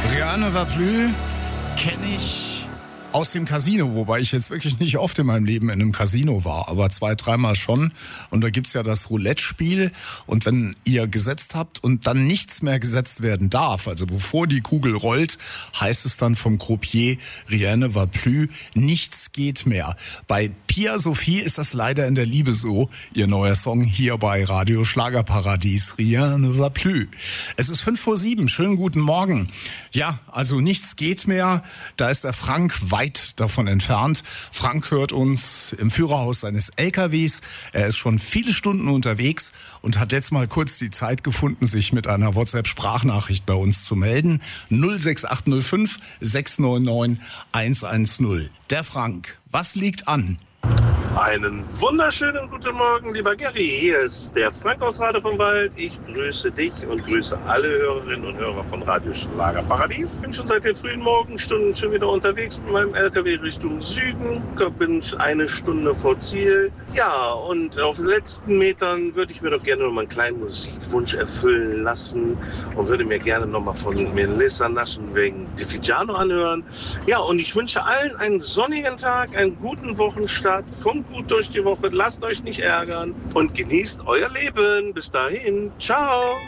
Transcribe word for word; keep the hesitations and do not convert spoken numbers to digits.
Rien ne va plus kenne ich aus dem Casino, wobei ich jetzt wirklich nicht oft in meinem Leben in einem Casino war, aber zwei, dreimal schon. Und da gibt's ja das Roulette-Spiel. Und wenn ihr gesetzt habt und dann nichts mehr gesetzt werden darf, also bevor die Kugel rollt, heißt es dann vom Croupier, rien ne va plus, nichts geht mehr. Bei Pia Sophie ist das leider in der Liebe so. Ihr neuer Song hier bei Radio Schlagerparadies, rien ne va plus. Es ist fünf vor sieben, schönen guten Morgen. Ja, also nichts geht mehr. Da ist der Frank weit davon entfernt. Frank hört uns im Führerhaus seines L K Ws. Er ist schon viele Stunden unterwegs und hat jetzt mal kurz die Zeit gefunden, sich mit einer WhatsApp-Sprachnachricht bei uns zu melden. null sechs acht null fünf sechs neun neun eins eins null. Der Frank, was liegt an? Einen wunderschönen guten Morgen, lieber Gary. Hier ist der Frank aus Rade vom Wald. Ich grüße dich und grüße alle Hörerinnen und Hörer von Radio Schlagerparadies. Ich bin schon seit den frühen Morgenstunden schon wieder unterwegs mit meinem L K W Richtung Süden. Bin eine Stunde vor Ziel. Ja, und auf den letzten Metern würde ich mir doch gerne noch mal einen kleinen Musikwunsch erfüllen lassen und würde mir gerne noch mal von Melissa Naschen wegen Di Figiano anhören. Ja, und ich wünsche allen einen sonnigen Tag, einen guten Wochenstart. Kommt gut durch die Woche, lasst euch nicht ärgern und genießt euer Leben. Bis dahin, ciao.